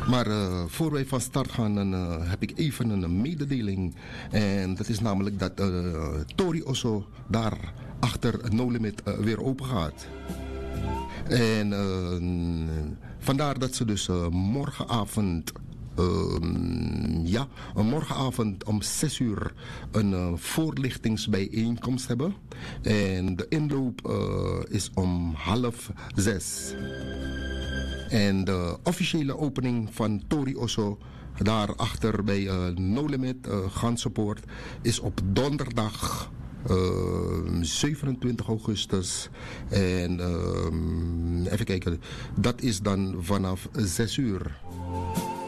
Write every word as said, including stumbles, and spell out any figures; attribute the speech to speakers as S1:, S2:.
S1: Maar uh, voor wij van start gaan, dan, uh, heb ik even een mededeling. En dat is namelijk dat uh, Tori Osso daar achter No Limit uh, weer open gaat. En uh, vandaar dat ze dus uh, morgenavond... Uh, ja, morgenavond om zes uur een uh, voorlichtingsbijeenkomst hebben. En de inloop uh, is om half zes. En de officiële opening van Tori Osso, daarachter bij uh, No Limit, uh, Gansenpoort, is op donderdag uh, zevenentwintig augustus. En uh, even kijken, dat is dan vanaf zes uur.